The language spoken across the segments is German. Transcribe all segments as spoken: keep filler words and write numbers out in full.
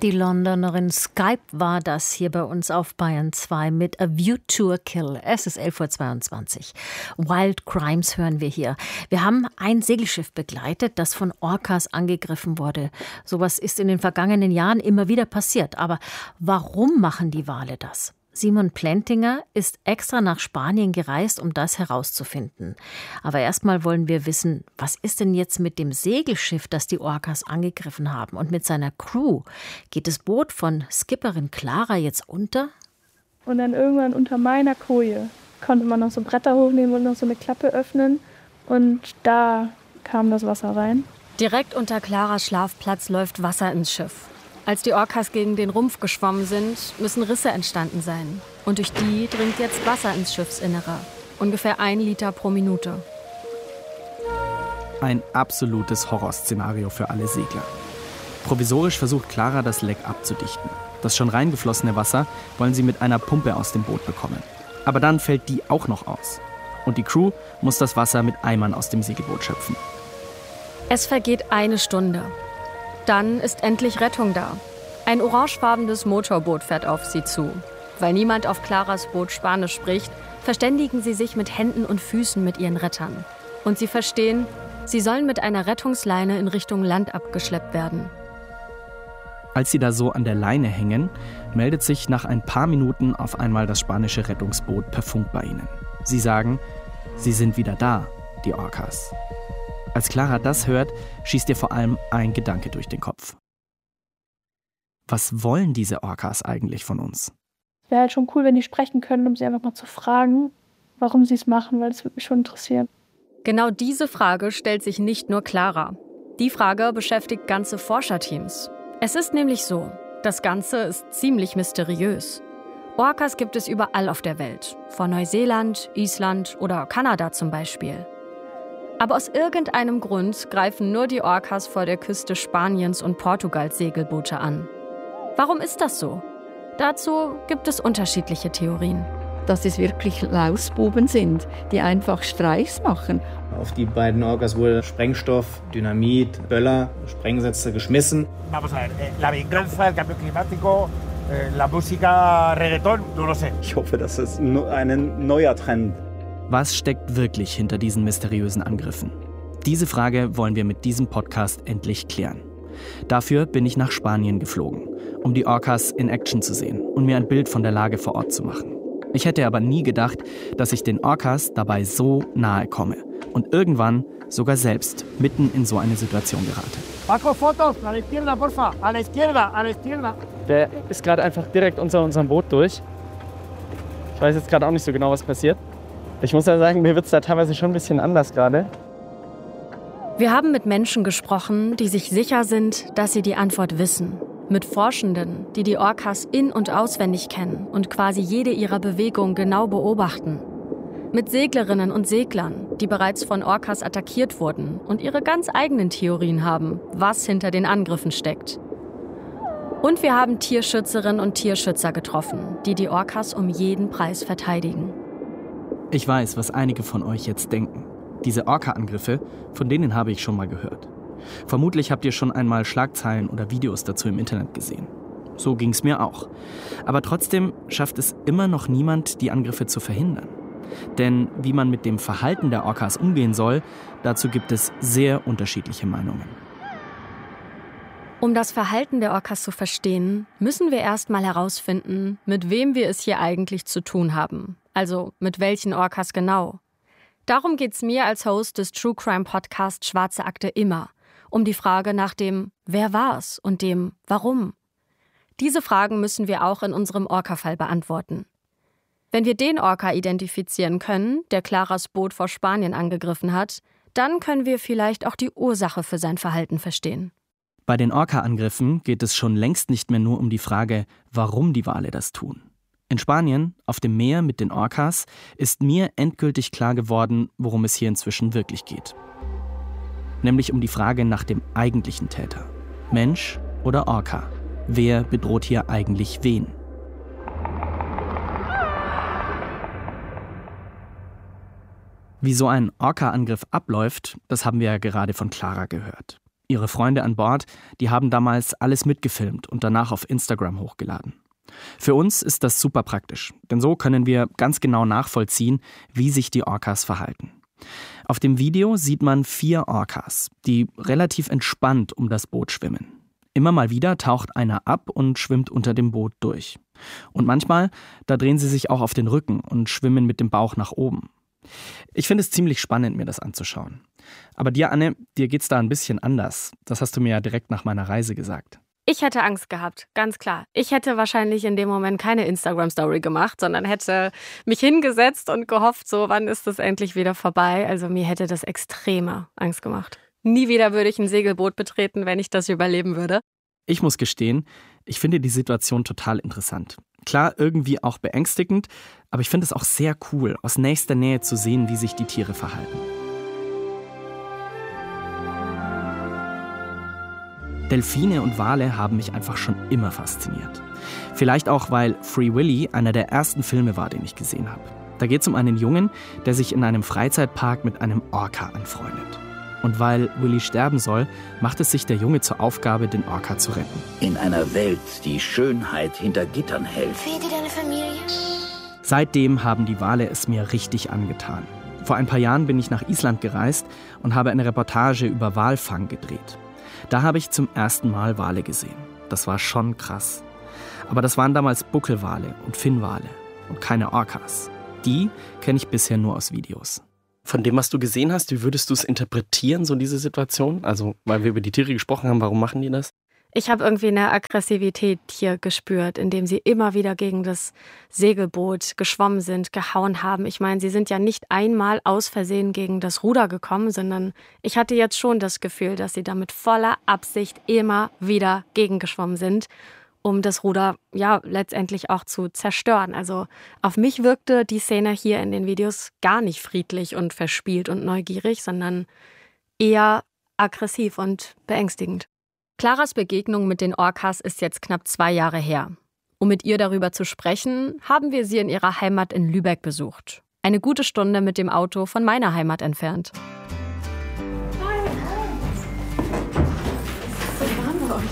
Die Londonerin Skype war das hier bei uns auf Bayern zwei mit A View to a Kill. Es ist elf Uhr zweiundzwanzig. Wild Crimes hören wir hier. Wir haben ein Segelschiff begleitet, das von Orcas angegriffen wurde. Sowas ist in den vergangenen Jahren immer wieder passiert. Aber warum machen die Wale das? Simon Plentinger ist extra nach Spanien gereist, um das herauszufinden. Aber erstmal wollen wir wissen, was ist denn jetzt mit dem Segelschiff, das die Orcas angegriffen haben? Und mit seiner Crew? Geht das Boot von Skipperin Clara jetzt unter? Und dann irgendwann unter meiner Koje konnte man noch so Bretter hochnehmen und noch so eine Klappe öffnen. Und da kam das Wasser rein. Direkt unter Claras Schlafplatz läuft Wasser ins Schiff. Als die Orcas gegen den Rumpf geschwommen sind, müssen Risse entstanden sein. Und durch die dringt jetzt Wasser ins Schiffsinnere. Ungefähr ein Liter pro Minute. Ein absolutes Horrorszenario für alle Segler. Provisorisch versucht Clara, das Leck abzudichten. Das schon reingeflossene Wasser wollen sie mit einer Pumpe aus dem Boot bekommen. Aber dann fällt die auch noch aus. Und die Crew muss das Wasser mit Eimern aus dem Segelboot schöpfen. Es vergeht eine Stunde. Dann ist endlich Rettung da. Ein orangefarbenes Motorboot fährt auf sie zu. Weil niemand auf Claras Boot Spanisch spricht, verständigen sie sich mit Händen und Füßen mit ihren Rettern. Und sie verstehen, sie sollen mit einer Rettungsleine in Richtung Land abgeschleppt werden. Als sie da so an der Leine hängen, meldet sich nach ein paar Minuten auf einmal das spanische Rettungsboot per Funk bei ihnen. Sie sagen, sie sind wieder da, die Orcas. Als Clara das hört, schießt ihr vor allem ein Gedanke durch den Kopf. Was wollen diese Orcas eigentlich von uns? Es wäre halt schon cool, wenn die sprechen können, um sie einfach mal zu fragen, warum sie es machen, weil das würde mich schon interessieren. Genau diese Frage stellt sich nicht nur Clara. Die Frage beschäftigt ganze Forscherteams. Es ist nämlich so, das Ganze ist ziemlich mysteriös. Orcas gibt es überall auf der Welt, von Neuseeland, Island oder Kanada zum Beispiel. Aber aus irgendeinem Grund greifen nur die Orcas vor der Küste Spaniens und Portugals Segelboote an. Warum ist das so? Dazu gibt es unterschiedliche Theorien. Dass es wirklich Lausbuben sind, die einfach Streichs machen. Auf die beiden Orcas wurde Sprengstoff, Dynamit, Böller, Sprengsätze geschmissen. Ich hoffe, das ist ein neuer Trend. Was steckt wirklich hinter diesen mysteriösen Angriffen? Diese Frage wollen wir mit diesem Podcast endlich klären. Dafür bin ich nach Spanien geflogen, um die Orcas in Action zu sehen und mir ein Bild von der Lage vor Ort zu machen. Ich hätte aber nie gedacht, dass ich den Orcas dabei so nahe komme und irgendwann sogar selbst mitten in so eine Situation gerate. Paco, Fotos, a la izquierda, porfa, a la izquierda, a la izquierda. Der ist gerade einfach direkt unter unserem Boot durch. Ich weiß jetzt gerade auch nicht so genau, was passiert. Ich muss ja sagen, mir wird es da teilweise schon ein bisschen anders gerade. Wir haben mit Menschen gesprochen, die sich sicher sind, dass sie die Antwort wissen. Mit Forschenden, die die Orcas in- und auswendig kennen und quasi jede ihrer Bewegung genau beobachten. Mit Seglerinnen und Seglern, die bereits von Orcas attackiert wurden und ihre ganz eigenen Theorien haben, was hinter den Angriffen steckt. Und wir haben Tierschützerinnen und Tierschützer getroffen, die die Orcas um jeden Preis verteidigen. Ich weiß, was einige von euch jetzt denken. Diese Orca-Angriffe, von denen habe ich schon mal gehört. Vermutlich habt ihr schon einmal Schlagzeilen oder Videos dazu im Internet gesehen. So ging es mir auch. Aber trotzdem schafft es immer noch niemand, die Angriffe zu verhindern. Denn wie man mit dem Verhalten der Orcas umgehen soll, dazu gibt es sehr unterschiedliche Meinungen. Um das Verhalten der Orcas zu verstehen, müssen wir erst mal herausfinden, mit wem wir es hier eigentlich zu tun haben. Also mit welchen Orcas genau. Darum geht's mir als Host des True Crime Podcasts Schwarze Akte immer. Um die Frage nach dem Wer war's und dem Warum. Diese Fragen müssen wir auch in unserem Orca-Fall beantworten. Wenn wir den Orca identifizieren können, der Claras Boot vor Spanien angegriffen hat, dann können wir vielleicht auch die Ursache für sein Verhalten verstehen. Bei den Orca-Angriffen geht es schon längst nicht mehr nur um die Frage, warum die Wale das tun. In Spanien, auf dem Meer mit den Orcas, ist mir endgültig klar geworden, worum es hier inzwischen wirklich geht. Nämlich um die Frage nach dem eigentlichen Täter. Mensch oder Orca? Wer bedroht hier eigentlich wen? Wie so ein Orca-Angriff abläuft, das haben wir ja gerade von Clara gehört. Ihre Freunde an Bord, die haben damals alles mitgefilmt und danach auf Instagram hochgeladen. Für uns ist das super praktisch, denn so können wir ganz genau nachvollziehen, wie sich die Orcas verhalten. Auf dem Video sieht man vier Orcas, die relativ entspannt um das Boot schwimmen. Immer mal wieder taucht einer ab und schwimmt unter dem Boot durch. Und manchmal, da drehen sie sich auch auf den Rücken und schwimmen mit dem Bauch nach oben. Ich finde es ziemlich spannend, mir das anzuschauen. Aber dir, Anne, dir geht's da ein bisschen anders. Das hast du mir ja direkt nach meiner Reise gesagt. Ich hätte Angst gehabt, ganz klar. Ich hätte wahrscheinlich in dem Moment keine Instagram-Story gemacht, sondern hätte mich hingesetzt und gehofft, so, wann ist das endlich wieder vorbei? Also mir hätte das extreme Angst gemacht. Nie wieder würde ich ein Segelboot betreten, wenn ich das überleben würde. Ich muss gestehen, ich finde die Situation total interessant. Klar, irgendwie auch beängstigend, aber ich finde es auch sehr cool, aus nächster Nähe zu sehen, wie sich die Tiere verhalten. Delfine und Wale haben mich einfach schon immer fasziniert. Vielleicht auch, weil Free Willy einer der ersten Filme war, den ich gesehen habe. Da geht es um einen Jungen, der sich in einem Freizeitpark mit einem Orca anfreundet. Und weil Willy sterben soll, macht es sich der Junge zur Aufgabe, den Orca zu retten. In einer Welt, die Schönheit hinter Gittern hält. Fehlt dir deine Familie? Seitdem haben die Wale es mir richtig angetan. Vor ein paar Jahren bin ich nach Island gereist und habe eine Reportage über Walfang gedreht. Da habe ich zum ersten Mal Wale gesehen. Das war schon krass. Aber das waren damals Buckelwale und Finnwale und keine Orcas. Die kenne ich bisher nur aus Videos. Von dem, was du gesehen hast, wie würdest du es interpretieren, so diese Situation? Also, weil wir über die Tiere gesprochen haben, warum machen die das? Ich habe irgendwie eine Aggressivität hier gespürt, indem sie immer wieder gegen das Segelboot geschwommen sind, gehauen haben. Ich meine, sie sind ja nicht einmal aus Versehen gegen das Ruder gekommen, sondern ich hatte jetzt schon das Gefühl, dass sie da mit voller Absicht immer wieder gegengeschwommen sind, um das Ruder ja letztendlich auch zu zerstören. Also auf mich wirkte die Szene hier in den Videos gar nicht friedlich und verspielt und neugierig, sondern eher aggressiv und beängstigend. Claras Begegnung mit den Orcas ist jetzt knapp zwei Jahre her. Um mit ihr darüber zu sprechen, haben wir sie in ihrer Heimat in Lübeck besucht. Eine gute Stunde mit dem Auto von meiner Heimat entfernt. Hi. Es ist so warm bei euch.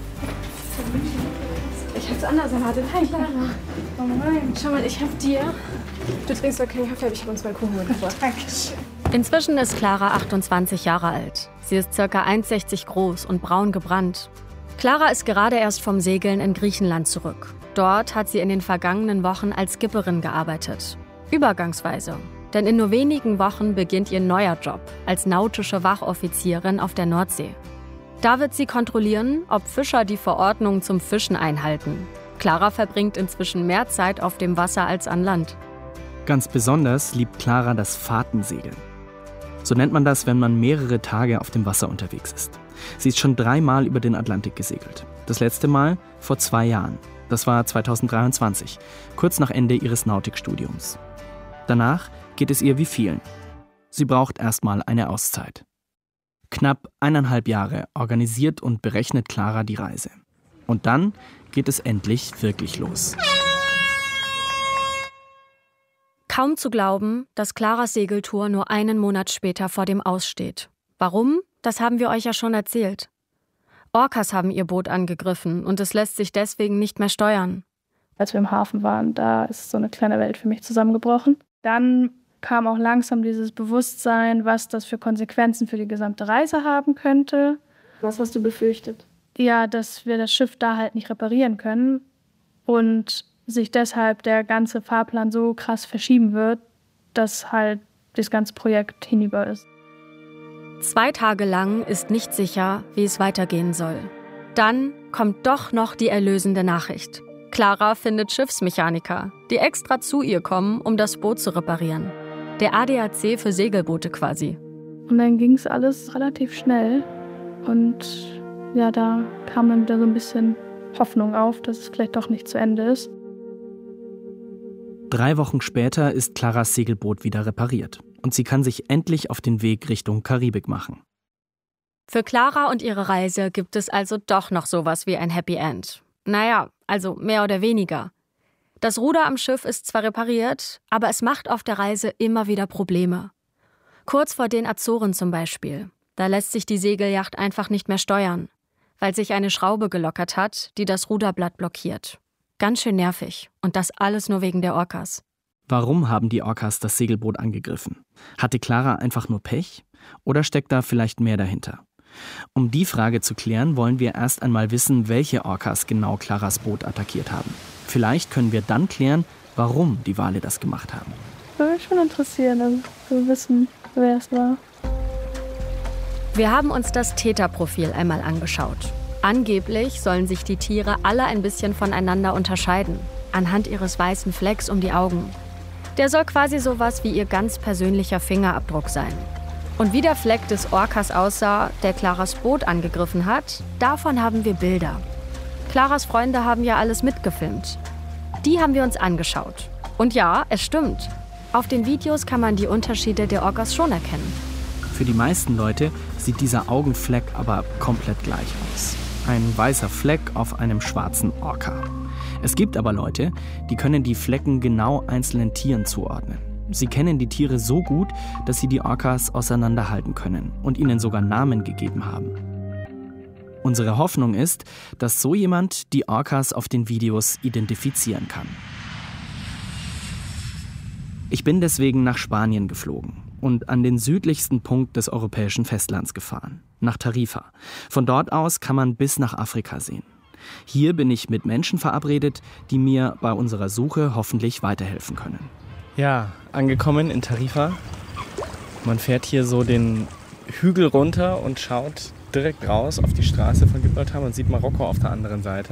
Ich hab's anders erwartet. Hi, Clara. Komm rein. Schau mal, ich hab dir... Du trinkst doch keinen Kaffee, aber ich hab uns mal Kuchen mitgebracht. Dankeschön. Inzwischen ist Clara achtundzwanzig Jahre alt. Sie ist ca. eins Komma sechzig groß und braun gebrannt. Clara ist gerade erst vom Segeln in Griechenland zurück. Dort hat sie in den vergangenen Wochen als Skipperin gearbeitet. Übergangsweise. Denn in nur wenigen Wochen beginnt ihr neuer Job als nautische Wachoffizierin auf der Nordsee. Da wird sie kontrollieren, ob Fischer die Verordnung zum Fischen einhalten. Clara verbringt inzwischen mehr Zeit auf dem Wasser als an Land. Ganz besonders liebt Clara das Fahrtensegeln. So nennt man das, wenn man mehrere Tage auf dem Wasser unterwegs ist. Sie ist schon dreimal über den Atlantik gesegelt. Das letzte Mal vor zwei Jahren. Das war zweitausenddreiundzwanzig, kurz nach Ende ihres Nautikstudiums. Danach geht es ihr wie vielen. Sie braucht erstmal eine Auszeit. Knapp eineinhalb Jahre organisiert und berechnet Clara die Reise. Und dann geht es endlich wirklich los. Kaum zu glauben, dass Claras Segeltour nur einen Monat später vor dem Aus steht. Warum? Das haben wir euch ja schon erzählt. Orcas haben ihr Boot angegriffen und es lässt sich deswegen nicht mehr steuern. Als wir im Hafen waren, da ist so eine kleine Welt für mich zusammengebrochen. Dann kam auch langsam dieses Bewusstsein, was das für Konsequenzen für die gesamte Reise haben könnte. Was hast du befürchtet? Ja, dass wir das Schiff da halt nicht reparieren können und sich deshalb der ganze Fahrplan so krass verschieben wird, dass halt das ganze Projekt hinüber ist. Zwei Tage lang ist nicht sicher, wie es weitergehen soll. Dann kommt doch noch die erlösende Nachricht. Clara findet Schiffsmechaniker, die extra zu ihr kommen, um das Boot zu reparieren. Der A D A C für Segelboote quasi. Und dann ging es alles relativ schnell. Und ja, da kam dann wieder so ein bisschen Hoffnung auf, dass es vielleicht doch nicht zu Ende ist. Drei Wochen später ist Claras Segelboot wieder repariert. Und sie kann sich endlich auf den Weg Richtung Karibik machen. Für Clara und ihre Reise gibt es also doch noch sowas wie ein Happy End. Naja, also mehr oder weniger. Das Ruder am Schiff ist zwar repariert, aber es macht auf der Reise immer wieder Probleme. Kurz vor den Azoren zum Beispiel. Da lässt sich die Segelyacht einfach nicht mehr steuern, weil sich eine Schraube gelockert hat, die das Ruderblatt blockiert. Ganz schön nervig. Und das alles nur wegen der Orcas. Warum haben die Orcas das Segelboot angegriffen? Hatte Clara einfach nur Pech? Oder steckt da vielleicht mehr dahinter? Um die Frage zu klären, wollen wir erst einmal wissen, welche Orcas genau Claras Boot attackiert haben. Vielleicht können wir dann klären, warum die Wale das gemacht haben. Würde mich schon interessieren, also zu wissen, wer es war. Wir haben uns das Täterprofil einmal angeschaut. Angeblich sollen sich die Tiere alle ein bisschen voneinander unterscheiden, anhand ihres weißen Flecks um die Augen. Der soll quasi sowas wie ihr ganz persönlicher Fingerabdruck sein. Und wie der Fleck des Orcas aussah, der Claras Boot angegriffen hat, davon haben wir Bilder. Claras Freunde haben ja alles mitgefilmt. Die haben wir uns angeschaut. Und ja, es stimmt. Auf den Videos kann man die Unterschiede der Orcas schon erkennen. Für die meisten Leute sieht dieser Augenfleck aber komplett gleich aus. Ein weißer Fleck auf einem schwarzen Orca. Es gibt aber Leute, die können die Flecken genau einzelnen Tieren zuordnen. Sie kennen die Tiere so gut, dass sie die Orcas auseinanderhalten können und ihnen sogar Namen gegeben haben. Unsere Hoffnung ist, dass so jemand die Orcas auf den Videos identifizieren kann. Ich bin deswegen nach Spanien geflogen und an den südlichsten Punkt des europäischen Festlands gefahren, nach Tarifa. Von dort aus kann man bis nach Afrika sehen. Hier bin ich mit Menschen verabredet, die mir bei unserer Suche hoffentlich weiterhelfen können. Ja, angekommen in Tarifa. Man fährt hier so den Hügel runter und schaut direkt raus auf die Straße von Gibraltar. Man sieht Marokko auf der anderen Seite.